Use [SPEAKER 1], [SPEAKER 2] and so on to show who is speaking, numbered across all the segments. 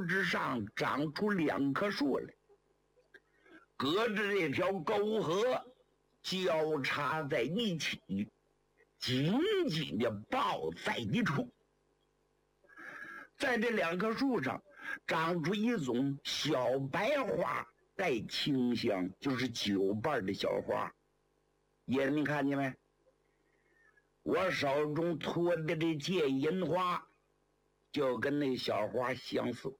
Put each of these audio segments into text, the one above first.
[SPEAKER 1] 之上长出2棵树来，隔着这条沟河交叉在一起，紧紧的抱在一处。在这2棵树上长出一种小白花，带清香，就是酒瓣的小花。爷，你看见没？我手中托的这芥银花就跟那小花相似。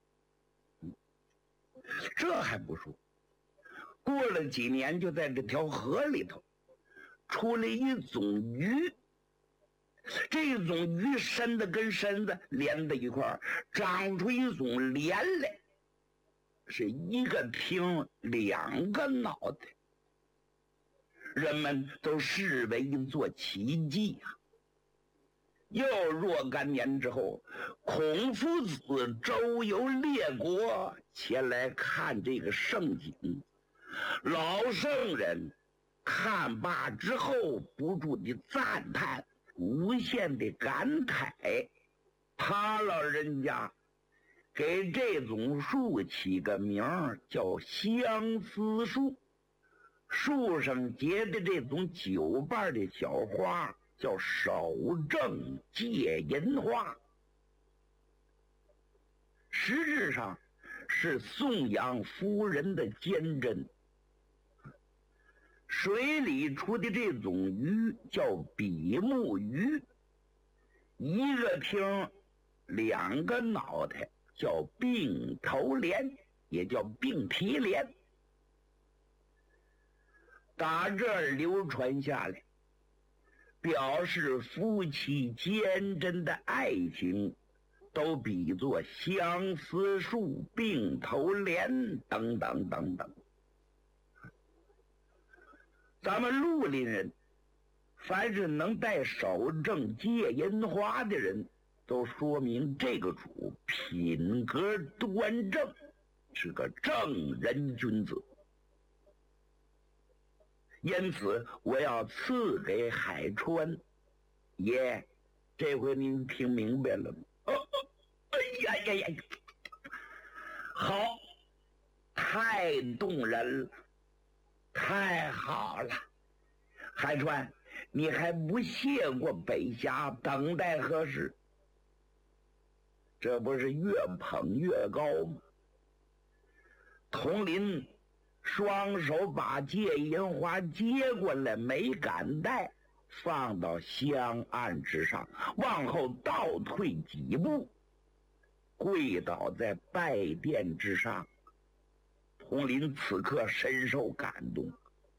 [SPEAKER 1] 这还不说，过了几年，就在这条河里头出了一种鱼。这种鱼身子跟身子连在一块儿，长出一种莲来，是一个听2个脑袋，人们都视为一座奇迹啊。又若干年之后，孔夫子周游列国，前来看这个盛景。老圣人看罢之后，不住地赞叹，无限的感慨。他老人家给这种树起个名叫相思树，树上结的这种酒瓣的小花叫守正芥银花，实质上是颂扬夫人的坚贞。水里出的这种鱼叫比目鱼，一个听2个脑袋，叫并头莲，也叫并提莲。打这儿流传下来，表示夫妻坚贞的爱情，都比作相思树、并头莲等等等等。咱们绿林人，凡是能带守正芥银花的人，都说明这个主品格端正，是个正人君子。因此我要赐给海川爷，这回您听明白了吗？哎呀，好，太动人了，太好了。海川，你还不谢过北峡，等待何时？这不是越捧越高吗？佟林双手把芥银花接过来，没敢戴，放到香案之上，往后倒退几步，跪倒在拜殿之上。佟林此刻深受感动，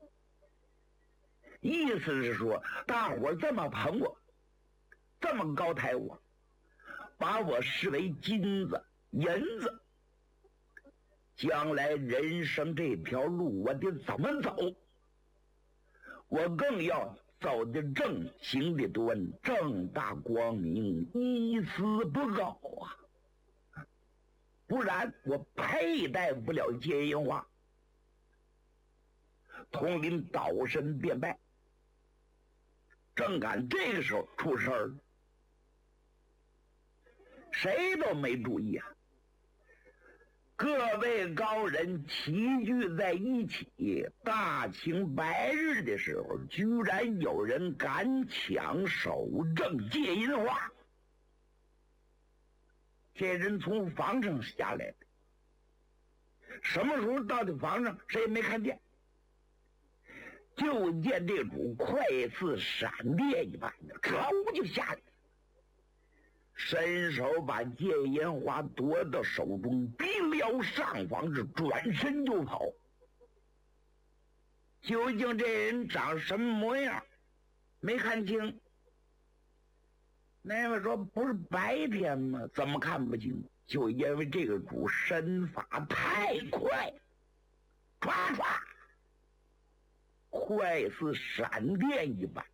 [SPEAKER 1] 意思是说，大伙这么捧我，这么高抬我，把我视为金子银子，将来人生这条路我得怎么走？我更要走得正，行得端，正大光明，一丝不苟啊！不然我佩戴不了芥银花。佟林倒身便拜，正赶这个时候出事儿了，谁都没注意啊！各位高人齐聚在一起，大清白日的时候，居然有人敢抢守正芥银花。这人从房上下来的，什么时候到的房上谁也没看见，就见这主快似闪电一般的嗖就下来，伸手把芥银花夺到手中，逼撩上房，是转身就跑。究竟这人长什么模样没看清，那位说不是白天吗？怎么看不清？就因为这个主身法太快，唰唰快似闪电一般。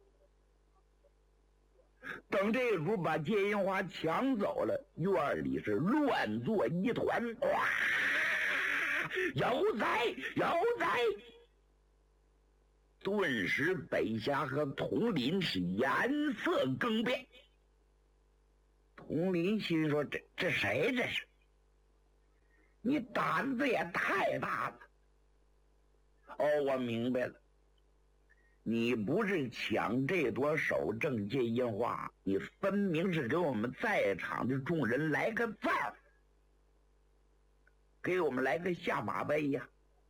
[SPEAKER 1] 等这个主把芥银花抢走了，院里是乱作一团，哇！有灾有灾！顿时北峡和佟林是颜色更变。佟林心说：这谁这是？ 你胆子也太大了。哦，我明白了，你不是抢这朵手正金银花，你分明是给我们在场的众人来个赞儿，给我们来个下马威呀。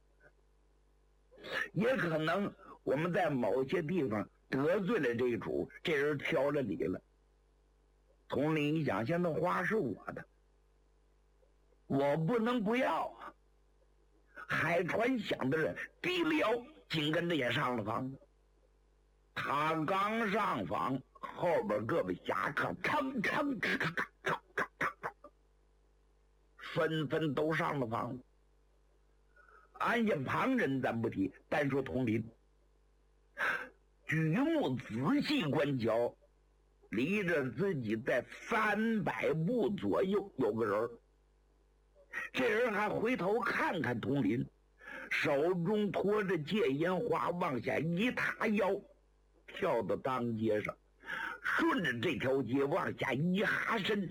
[SPEAKER 1] 也可能我们在某些地方得罪了这主，这人挑了理了。统领一想，现在花是我的，我不能不要啊。海船响的人提了腰，紧跟着也上了房。他刚上房，后边各位侠客腾腾咔咔咔咔咔咔，纷纷都上了房。按下旁人咱不提，单说统领，举目仔细观瞧，离着自己在300步左右有个人，这人还回头看看统领，手中托着戒烟花，往下一踏腰，跳到当街上，顺着这条街往下一哈身，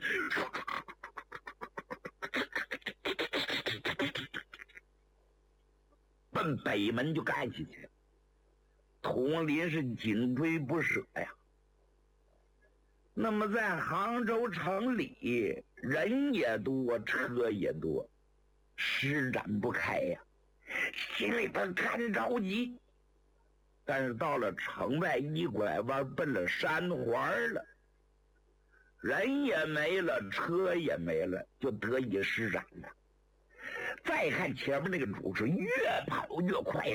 [SPEAKER 1] 奔北门就干下去了。统领是紧追不舍呀。那么在杭州城里，人也多，车也多，施展不开呀，心里边干着急。但是到了城外一拐弯，奔了山环了，人也没了，车也没了，就得以施展了。再看前面那个主是越跑越快，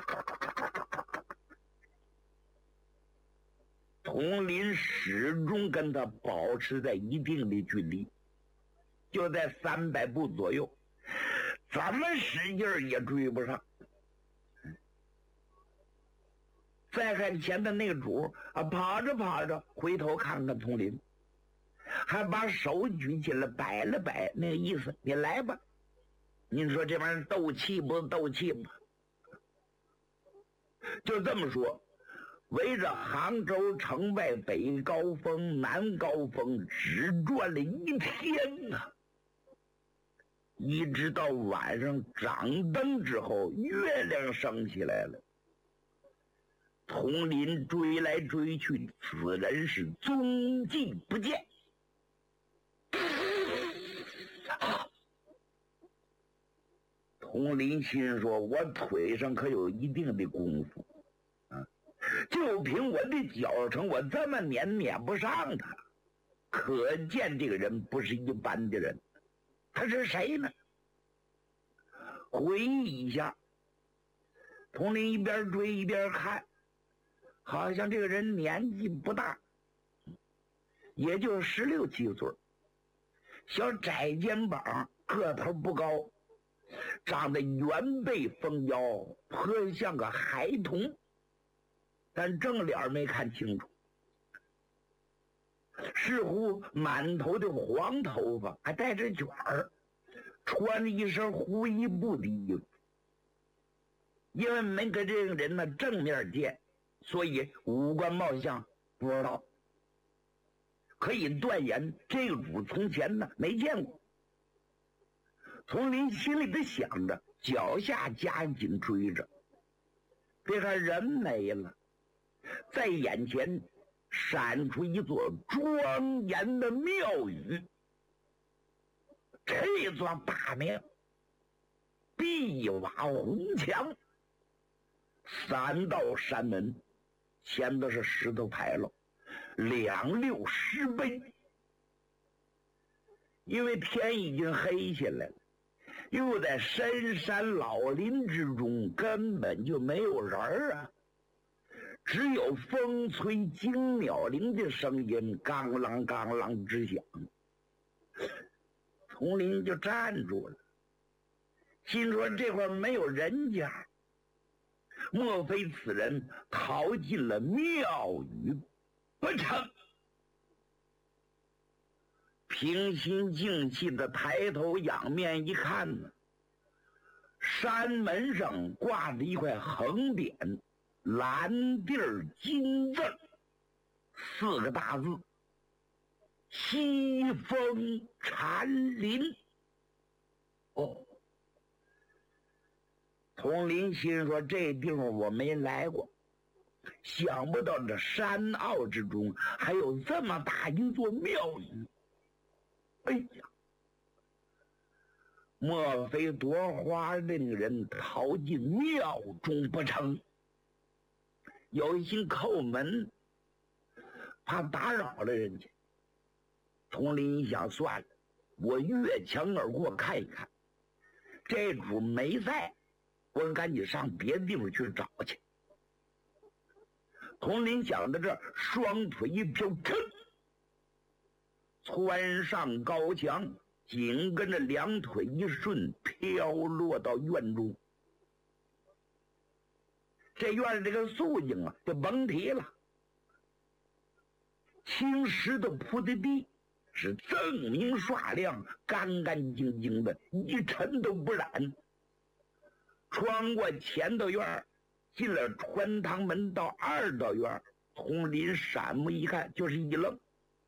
[SPEAKER 1] 统领始终跟他保持在一定的距离，就在300步左右，怎么使劲也追不上。再看前的那个主啊，跑着跑着回头看看统领，还把手举起来摆了摆，那个意思，你来吧。您说这玩意儿斗气不斗气吗？就这么说，围着杭州城外北高峰、南高峰只转了一天啊，一直到晚上掌灯之后，月亮升起来了。统领追来追去，此人是踪迹不见。统领心说，我腿上可有一定的功夫啊，就凭我的脚程，我这么撵不上他，可见这个人不是一般的人。他是谁呢？回忆一下，统领一边追一边看，好像这个人年纪不大，也就16、17岁，小窄肩膀，个头不高，长得圆背丰腰，颇像个孩童，但正脸没看清楚，似乎满头的黄头发，还带着卷儿，穿着一身胡衣布的衣服。因为没跟这个人呢正面见，所以五官貌相不知道，可以断言这个主从前呢没见过。统领心里边想着，脚下加紧追着，别看人没了，在眼前闪出一座庄严的庙宇。这座大庙碧瓦红墙，3道山门，前头是石头牌楼，2溜石碑。因为天已经黑下来了，又在深山老林之中，根本就没有人啊，只有风吹惊鸟铃的声音，刚啷刚啷直响。统领就站住了，心说这块没有人家，莫非此人逃进了庙宇不成？平心静气的抬头仰面一看呢，山门上挂着一块横匾，蓝地儿金字，4个大字：西风禅林。哦， 佟林心说这地方我没来过，想不到这山坳之中还有这么大一座庙宇。哎呀，莫非夺花令人逃进庙中不成？有心叩门，怕打扰了人家。佟林一想，算了，我越墙而过看一看。这主没在，我赶紧上别的地方去找去。佟林想到这儿，双腿一飘，噌，窜上高墙，紧跟着两腿一顺，飘落到院中。这院里这个肃静啊，就甭提了。青石的铺的地是锃明刷亮，干干净净的，一尘都不染。穿过前道院，进了穿堂门到二道院，佟林闪目一看，就是一愣。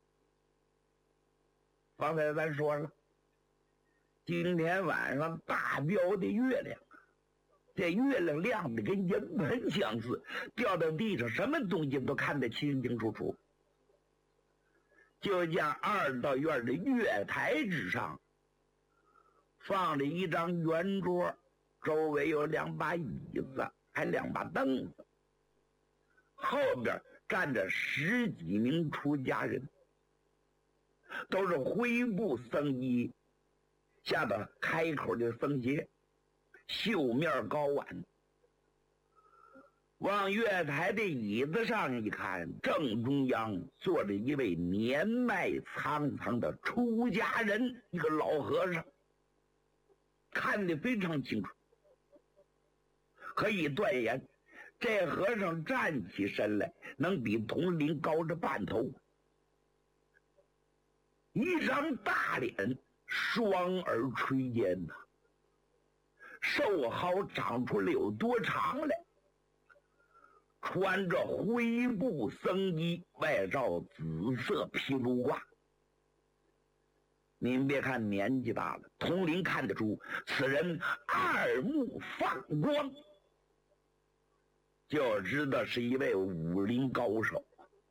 [SPEAKER 1] 刚才咱说了，今天晚上大标的月亮，这月亮亮的跟银盆相似，掉到地上什么东西都看得清清楚楚。就见二道院的月台之上放着一张圆桌，周围有2把椅子，还2把凳子，后边站着10几名出家人，都是灰布僧衣，下头开口的僧鞋，绣面高碗。往月台的椅子上一看，正中央坐着一位年迈苍苍的出家人，一个老和尚，看得非常清楚，可以断言这和尚站起身来能比佟林高着半头，一张大脸，双耳垂肩呐，瘦毫长出来有多长来，穿着灰布僧衣，外罩紫色披卢褂。您别看年纪大了，佟林看得出此人二目放光，就知道是一位武林高手。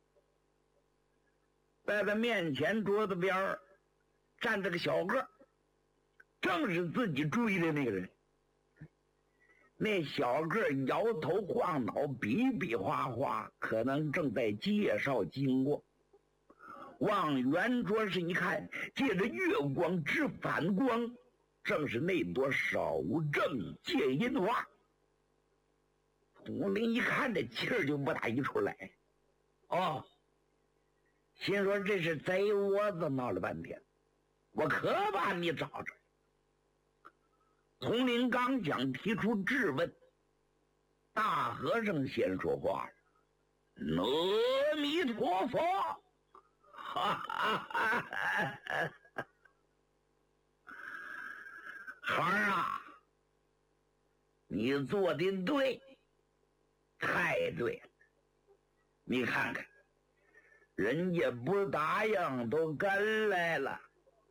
[SPEAKER 1] 在他面前桌子边站着个小个，正是自己追的那个人。那小个摇头晃脑，比比划划，可能正在介绍经过。往圆桌上一看，借着月光之反光，正是那朵手正戒阴花。佟林一看这气儿就不打一处来，哦，心说这是贼窝子，闹了半天，我可把你找着。佟林刚想提出质问，大和尚先说话了：“阿弥陀佛！”哈哈哈哈哈！孩儿啊，你做的对，太对了。你看看，人家不答应都跟来了，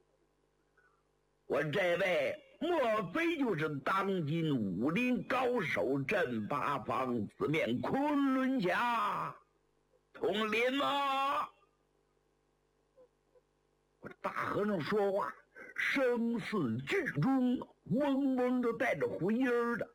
[SPEAKER 1] 我这位莫非就是当今武林高手镇八方四面昆仑侠佟林吗？我大和尚说话声似巨钟，嗡嗡的带着回音的。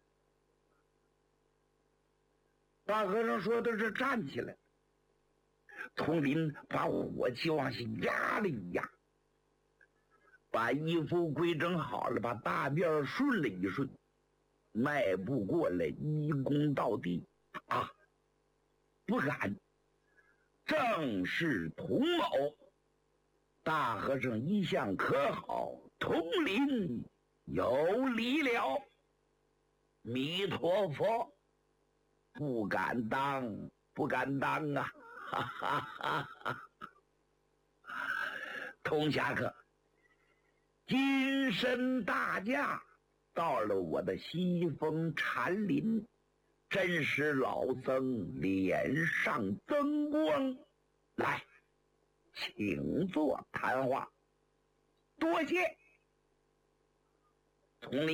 [SPEAKER 1] 大和尚说的是站起来，佟林把火气往下压了一压，把衣服规整好了，把大辫顺了一顺，迈步过来，一躬到地。啊，不敢，正是佟某。大和尚一向可好，佟林有礼了。弥陀佛，不敢当，不敢当啊！哈哈哈哈！佟侠客，今生大驾到了我的西风禅林，真使老僧脸上增光。来，请坐谈话。多谢。从